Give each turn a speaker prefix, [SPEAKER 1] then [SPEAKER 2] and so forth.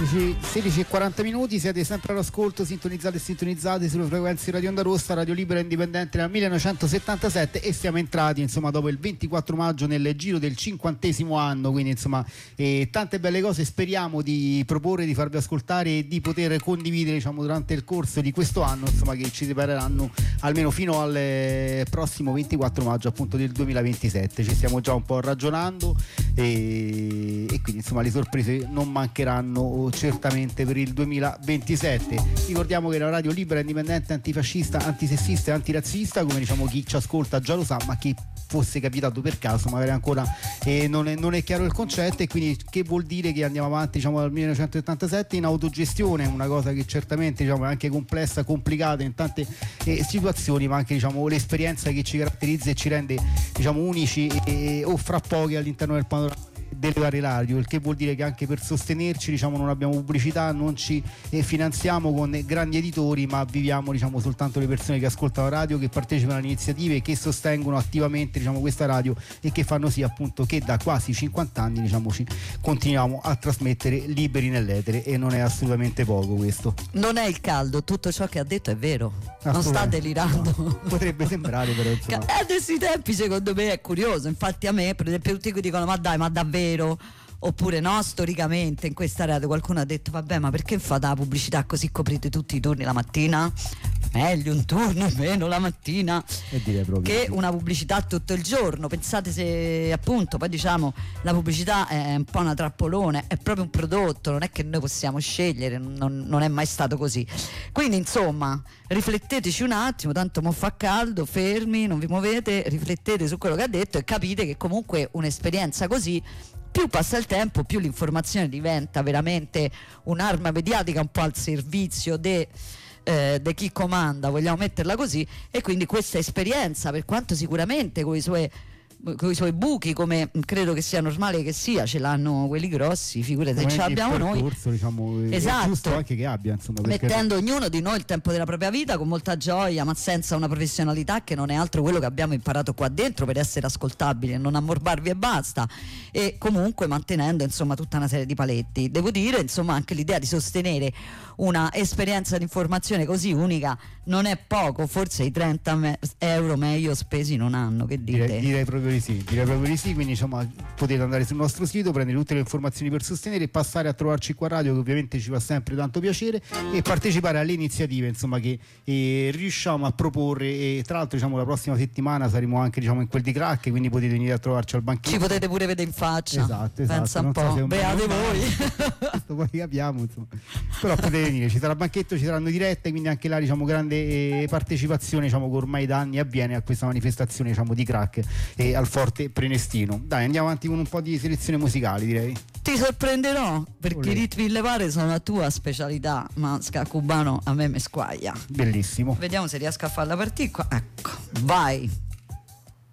[SPEAKER 1] 16:40, siete sempre all'ascolto, sintonizzate e sintonizzate sulle frequenze di Radio Onda Rossa, Radio Libera Indipendente nel 1977, e siamo entrati insomma dopo il 24 maggio nel giro del 50° anno, quindi insomma tante belle cose speriamo di proporre, di farvi ascoltare e di poter condividere diciamo durante il corso di questo anno, insomma, che ci separeranno almeno fino al prossimo 24 maggio appunto del 2027. Ci stiamo già un po' ragionando e quindi insomma le sorprese non mancheranno certamente per il 2027. Ricordiamo che la radio libera, indipendente, antifascista, antisessista e antirazzista, come diciamo chi ci ascolta già lo sa, ma chi fosse capitato per caso magari ancora non è chiaro il concetto, e quindi che vuol dire che andiamo avanti diciamo dal 1977 in autogestione, una cosa che certamente diciamo è anche complessa, complicata in tante situazioni, ma anche diciamo l'esperienza che ci caratterizza e ci rende diciamo unici o fra pochi all'interno del panorama delle varie radio, il che vuol dire che anche per sostenerci diciamo non abbiamo pubblicità, non ci finanziamo con grandi editori, ma viviamo diciamo soltanto le persone che ascoltano la radio, che partecipano alle iniziative, che sostengono attivamente diciamo questa radio e che fanno sì appunto che da quasi 50 anni diciamo continuiamo a trasmettere liberi nell'etere, e non è assolutamente poco questo.
[SPEAKER 2] Non è il caldo, tutto ciò che ha detto è vero, non sta delirando.
[SPEAKER 1] No, potrebbe sembrare, però insomma.
[SPEAKER 2] Adesso i tempi secondo me è curioso, infatti a me per esempio tutti dicono ma dai, ma davvero, oppure no, storicamente in questa radio qualcuno ha detto vabbè, ma perché fate la pubblicità così coprite tutti i turni la mattina? Meglio un turno meno la mattina che una pubblicità tutto il giorno. Pensate se appunto poi diciamo la pubblicità è un po' una trappolone, è proprio un prodotto, non è che noi possiamo scegliere, non è mai stato così. Quindi insomma rifletteteci un attimo, tanto mo fa caldo, fermi, non vi muovete, riflettete su quello che ha detto e capite che comunque un'esperienza così, più passa il tempo, più l'informazione diventa veramente un'arma mediatica un po' al servizio di chi comanda, vogliamo metterla così, e quindi questa esperienza, per quanto sicuramente con i suoi buchi, come credo che sia normale che sia, ce l'hanno quelli grossi, figurate se ce l'abbiamo noi,
[SPEAKER 1] diciamo,
[SPEAKER 2] esatto,
[SPEAKER 1] è giusto anche che abbia insomma,
[SPEAKER 2] mettendo ognuno di noi il tempo della propria vita con molta gioia, ma senza una professionalità che non è altro quello che abbiamo imparato qua dentro per essere ascoltabili, non ammorbarvi e basta, e comunque mantenendo insomma tutta una serie di paletti. Devo dire insomma anche l'idea di sostenere una esperienza di informazione così unica non è poco, forse i 30 euro meglio spesi non hanno, che dite?
[SPEAKER 1] Direi proprio di sì, quindi insomma potete andare sul nostro sito, prendere tutte le informazioni per sostenere, passare a trovarci qua a radio, che ovviamente ci fa sempre tanto piacere, e partecipare alle iniziative insomma che riusciamo a proporre, e tra l'altro diciamo la prossima settimana saremo anche diciamo in quel di Crack, quindi potete venire a trovarci al banchetto,
[SPEAKER 2] ci potete pure vedere in faccia,
[SPEAKER 1] esatto,
[SPEAKER 2] pensa un po',
[SPEAKER 1] so
[SPEAKER 2] beate voi.
[SPEAKER 1] Questo poi capiamo insomma, però potete venire, ci sarà il banchetto, ci saranno dirette, quindi anche là diciamo grande partecipazione diciamo che ormai da anni avviene a questa manifestazione diciamo di Crack al Forte Prenestino. Dai, andiamo avanti con un po' di selezione musicali, direi.
[SPEAKER 2] Ti sorprenderò perché i ritmi levare sono la tua specialità, ma ska cubano a me mi squaglia.
[SPEAKER 1] Bellissimo.
[SPEAKER 2] Vediamo se riesco a farla partire qua. Ecco, vai.